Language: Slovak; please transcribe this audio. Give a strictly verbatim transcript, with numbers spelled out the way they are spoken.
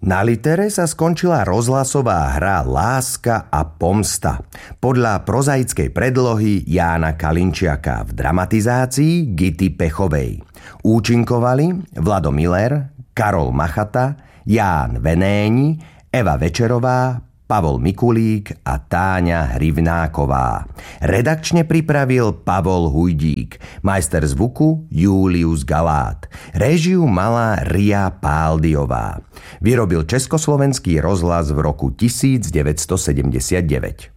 Na Litere sa skončila rozhlasová hra Láska a pomsta podľa prozaickej predlohy Jána Kalinčiaka v dramatizácii Gity Pechovej. Účinkovali Vlado Miller, Karol Machata, Ján Venéni, Eva Večerová, Pavol Mikulík a Táňa Hrivnáková. Redakčne pripravil Pavol Hujdík, majster zvuku Julius Galát. Réžiu mala Ria Páldiová. Vyrobil Československý rozhlas v roku devätnásť sedemdesiatdeväť.